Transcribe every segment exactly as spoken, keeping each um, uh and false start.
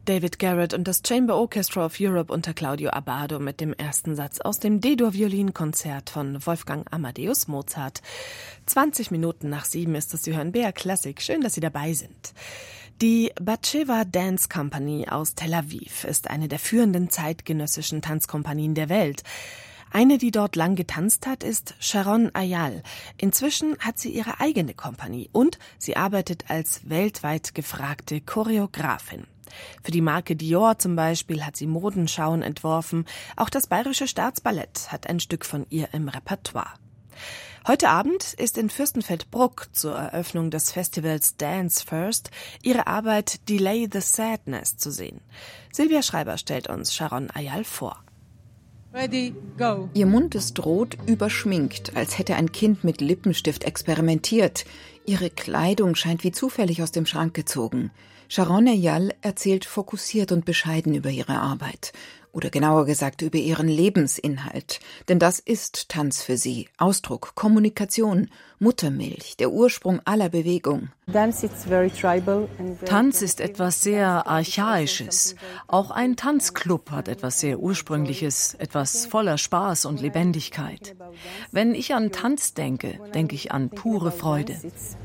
David Garrett und das Chamber Orchestra of Europe unter Claudio Abbado mit dem ersten Satz aus dem D-Dur-Violinkonzert von Wolfgang Amadeus Mozart. zwanzig Minuten nach sieben ist es, Sie hören B R Classic. Schön, dass Sie dabei sind. Die Batsheva Dance Company aus Tel Aviv ist eine der führenden zeitgenössischen Tanzkompanien der Welt. Eine, die dort lang getanzt hat, ist Sharon Ayal. Inzwischen hat sie ihre eigene Kompanie und sie arbeitet als weltweit gefragte Choreografin. Für die Marke Dior zum Beispiel hat sie Modenschauen entworfen. Auch das Bayerische Staatsballett hat ein Stück von ihr im Repertoire. Heute Abend ist in Fürstenfeldbruck zur Eröffnung des Festivals Dance First ihre Arbeit Delay the Sadness zu sehen. Silvia Schreiber stellt uns Sharon Ayal vor. Ready, go. Ihr Mund ist rot, überschminkt, als hätte ein Kind mit Lippenstift experimentiert. Ihre Kleidung scheint wie zufällig aus dem Schrank gezogen. Sharon Ayal erzählt fokussiert und bescheiden über ihre Arbeit. Oder genauer gesagt über ihren Lebensinhalt. Denn das ist Tanz für sie. Ausdruck, Kommunikation, Muttermilch, der Ursprung aller Bewegung. Tanz ist etwas sehr Archaisches. Auch ein Tanzclub hat etwas sehr Ursprüngliches, etwas voller Spaß und Lebendigkeit. Wenn ich an Tanz denke, denke ich an pure Freude.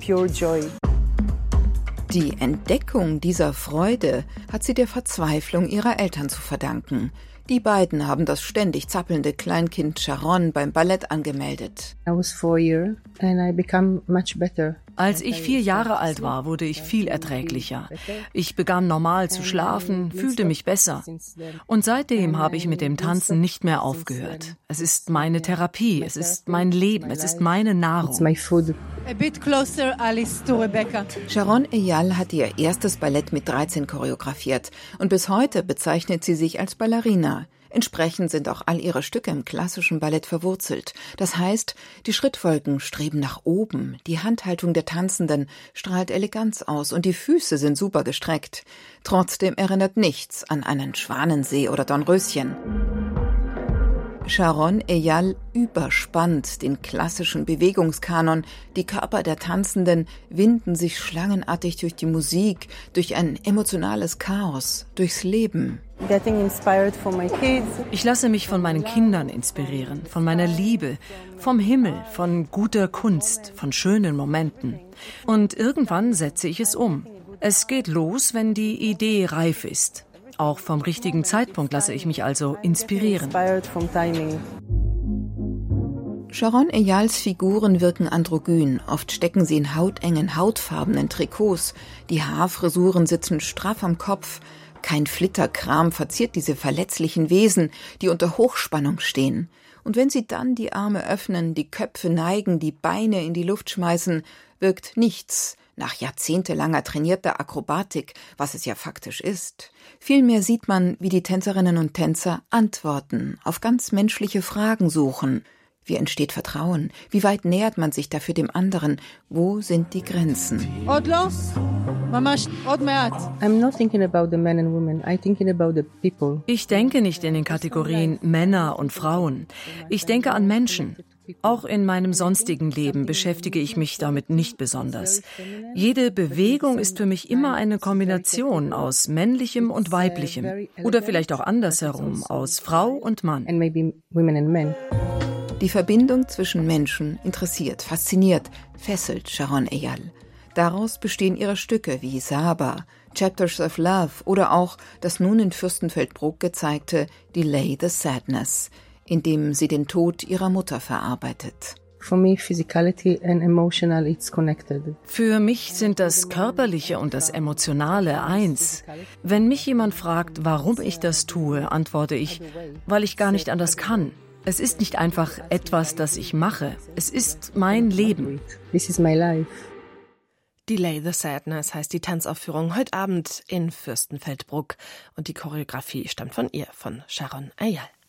Die Entdeckung dieser Freude hat sie der Verzweiflung ihrer Eltern zu verdanken. Die beiden haben das ständig zappelnde Kleinkind Sharon beim Ballett angemeldet. Als ich vier Jahre alt war, wurde ich viel erträglicher. Ich begann normal zu schlafen, fühlte mich besser. Und seitdem habe ich mit dem Tanzen nicht mehr aufgehört. Es ist meine Therapie, es ist mein Leben, es ist meine Nahrung. A bit closer, Alice, to Rebecca. Sharon Ayal hat ihr erstes Ballett mit dreizehn choreografiert und bis heute bezeichnet sie sich als Ballerina. Entsprechend sind auch all ihre Stücke im klassischen Ballett verwurzelt. Das heißt, die Schrittfolgen streben nach oben, die Handhaltung der Tanzenden strahlt Eleganz aus und die Füße sind super gestreckt. Trotzdem erinnert nichts an einen Schwanensee oder Dornröschen. Sharon Ayal überspannt den klassischen Bewegungskanon. Die Körper der Tanzenden winden sich schlangenartig durch die Musik, durch ein emotionales Chaos, durchs Leben. Ich lasse mich von meinen Kindern inspirieren, von meiner Liebe, vom Himmel, von guter Kunst, von schönen Momenten. Und irgendwann setze ich es um. Es geht los, wenn die Idee reif ist. Auch vom richtigen Zeitpunkt lasse ich mich also inspirieren. Sharon Ayals Figuren wirken androgyn. Oft stecken sie in hautengen, hautfarbenen Trikots. Die Haarfrisuren sitzen straff am Kopf. Kein Flitterkram verziert diese verletzlichen Wesen, die unter Hochspannung stehen. Und wenn sie dann die Arme öffnen, die Köpfe neigen, die Beine in die Luft schmeißen, wirkt nichts nach jahrzehntelanger trainierter Akrobatik, was es ja faktisch ist. Vielmehr sieht man, wie die Tänzerinnen und Tänzer Antworten auf ganz menschliche Fragen suchen. Wie entsteht Vertrauen? Wie weit nähert man sich dafür dem anderen? Wo sind die Grenzen? Ich denke nicht in den Kategorien Männer und Frauen. Ich denke an Menschen. Auch in meinem sonstigen Leben beschäftige ich mich damit nicht besonders. Jede Bewegung ist für mich immer eine Kombination aus männlichem und weiblichem. Oder vielleicht auch andersherum, aus Frau und Mann. Die Verbindung zwischen Menschen interessiert, fasziniert, fesselt Sharon Ayal. Daraus bestehen ihre Stücke wie Saba, Chapters of Love oder auch das nun in Fürstenfeldbruck gezeigte Delay the Sadness, in dem sie den Tod ihrer Mutter verarbeitet. Für mich sind das Körperliche und das Emotionale eins. Wenn mich jemand fragt, warum ich das tue, antworte ich, weil ich gar nicht anders kann. Es ist nicht einfach etwas, das ich mache. Es ist mein Leben. This is my life. Delay the Sadness heißt die Tanzaufführung heute Abend in Fürstenfeldbruck und die Choreografie stammt von ihr, von Sharon Ayal.